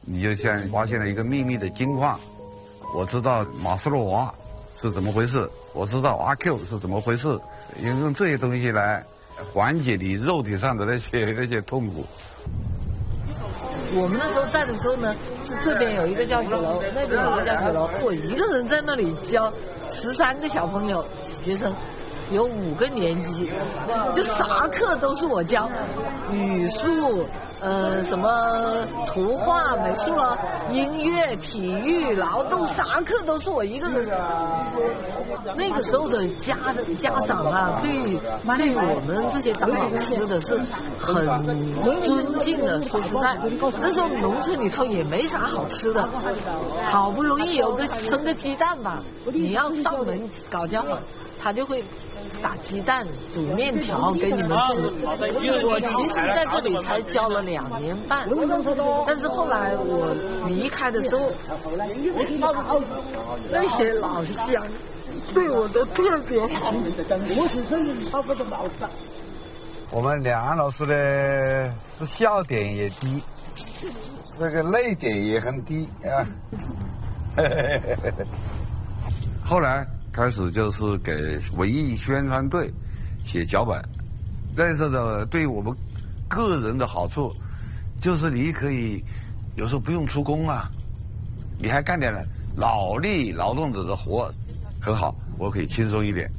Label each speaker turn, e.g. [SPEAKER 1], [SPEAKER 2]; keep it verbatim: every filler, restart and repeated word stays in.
[SPEAKER 1] 你就像发现了一个秘密的金矿。我知道马斯洛娃是怎么回事，我知道阿 Q 是怎么回事，用用这些东西来缓解你肉体上的那些那些痛苦。
[SPEAKER 2] 我们那时候在的时候呢，是这边有一个教学楼，那边有一个教学楼，我一个人在那里教十三个小朋友学生，有五个年级，就啥课都是我教，语数，呃，什么图画、美术了，音乐、体育、劳动，啥课都是我一个人。那个时候的家家长啊，对对我们这些当老师的是很尊敬的。说实在，那时候农村里头也没啥好吃的，好不容易有个生个鸡蛋吧，你要上门搞教法，他就会打鸡蛋、煮面条给你们吃。我其实在这里才教了两年半，但是后来我离开的时候，那些老乡对我都特别好。
[SPEAKER 3] 我们两岸老师呢，是笑点也低，这个泪点也很低啊。
[SPEAKER 1] 后来开始就是给文艺宣传队写脚本，那时候的对我们个人的好处，就是你可以有时候不用出工啊，你还干点劳力劳动者的活，很好，我可以轻松一点。